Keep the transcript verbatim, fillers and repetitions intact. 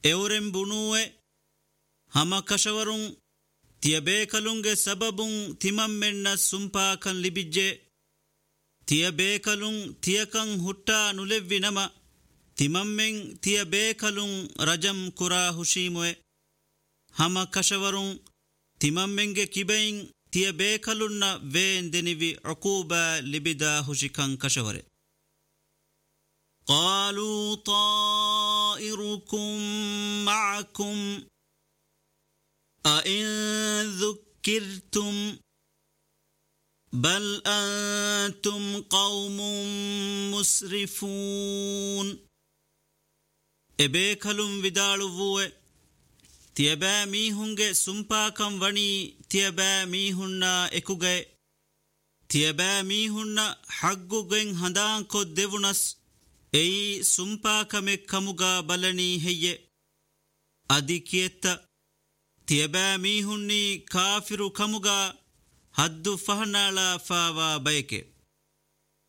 ಎವರೆಂ ಬುಣುವೆ ಹಮ ಕಶವರುಂ ತಿಯಬೇಕಲುಂಗೆ ಸಬಬುಂ ತಿಮಮ್ಮೆನ್ನ ಸುಂಪಾಕನ್ ಲಿಬಿಜ್ಜೆ ತಿಯಬೇಕಲುಂ ತಿಯಕಂ ಹುಟ್ಟಾ ನುಲೆವ್ವಿನಮ ತಿಮಮ್ಮೆಂ ತಿಯಬೇಕಲುಂ ರಜಂ ಕುರಾ ಹುಶೀಮುವೆ ಹಮ ಕಶವರುಂ ತಿಮಮ್ಮೆಂಗೆ ಕಿಬೆಯಿಂ ತಿಯಬೇಕಲುನ್ನ ವೇಂದೆನಿವಿ ಅಕೂಬ ಲಿಬಿದ ಹುಶಿಕಂ ಕಶವರೆ ಕಾಲೂ ತಾಯಿರುಕುಂ ಮಅಕುಂ ಅಇನ್ ذُكِّرْتُمْ ಬಲ್ ಅಂತುಂ ಕೌಮುಂ ಮುಸ್ರಿಫೂನ್ ಎಬೇಕಲುಂ ವಿದಾಳುವುವೆ ತಿಯಬෑ ಮೀಹುಂಗೆ ಸುಂಪಾಕಂ ವಣಿ ತಿಯಬෑ ಮೀಹುನ್ನ ಎಕುಗೆ ತಿಯಬෑ ಮೀಹುನ್ನ ಹಗ್ಗುಗೆಂ ಹಂದಾಂಕೊ ದೆವುನಸ್ ಎಯಿ ಸುಂಪಾಕಮೆ ಕಮುಗ ಬಲನಿ ಹೆಯ್ಯೆ ಅದಿಕಿಯೆತ್ತ ತಿಯಬෑ ಮೀಹುನ್ನಿ ಕಾಫಿರು ಕಮುಗ ಹದ್ದು ಫಹನಾಳ ಫಾವಾ ಬಯಕೆ